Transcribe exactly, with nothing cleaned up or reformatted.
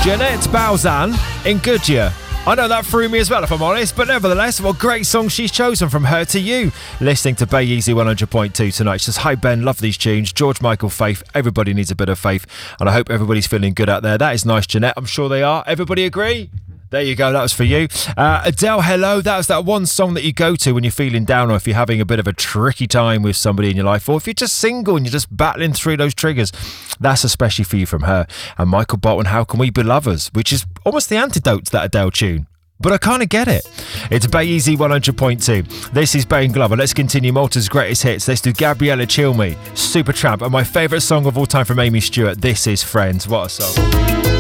Jeanette Balzan in Goodyear. I know that threw me as well, if I'm honest, but nevertheless, what great song she's chosen from Her to You. Listening to Bay Easy one hundred point two tonight. She says, hi Ben, love these tunes. George Michael, Faith, everybody needs a bit of faith, and I hope everybody's feeling good out there. That is nice, Jeanette. I'm sure they are. Everybody agree? There you go, that was for you. Uh, Adele, hello. That was that one song that you go to when you're feeling down, or if you're having a bit of a tricky time with somebody in your life, or if you're just single and you're just battling through those triggers. That's especially for you from Her. And Michael Bolton, How Can We Be Lovers, which is almost the antidote to that Adele tune. But I kind of get it. It's Bay Easy one hundred point two. This is Bay and Glover. Let's continue Malta's greatest hits. Let's do Gabriella Chill Me, Supertramp, and my favourite song of all time from Amy Stewart. This is Friends. What a song.